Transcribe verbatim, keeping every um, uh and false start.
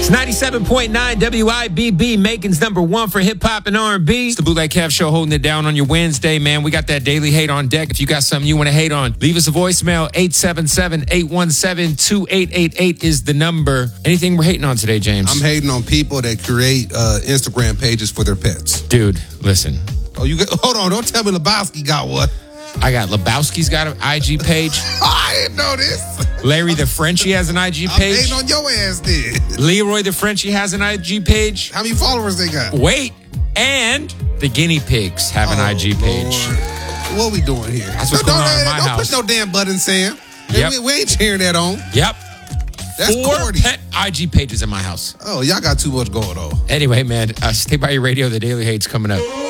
ninety-seven point nine W I B B, Macon's number one for hip-hop and R and B. It's the Bootleg Kev Show holding it down on your Wednesday, man. We got that daily hate on deck. If you got something you want to hate on, leave us a voicemail. eight seven seven, eight one seven, two eight eight eight is the number. Anything we're hating on today, James? I'm hating on people that create uh, Instagram pages for their pets. Dude, listen. Oh, you got, hold on. Don't tell me Lebowski got one. I got Lebowski's got an I G page. I didn't know this. Larry the Frenchie has an I G page. I'm hating on your ass, then. Leroy the Frenchie has an I G page. How many followers they got? Wait. And the guinea pigs have an oh, I G page. Lord. What we doing here? That's what's no, going don't, on in my don't house. Don't push no damn button, Sam. Yep. We, we ain't cheering that on. Yep. That's Four corny. pet I G pages in my house. Oh, y'all got too much going on. Anyway, man, uh, stay by your radio. The Daily Hate's coming up.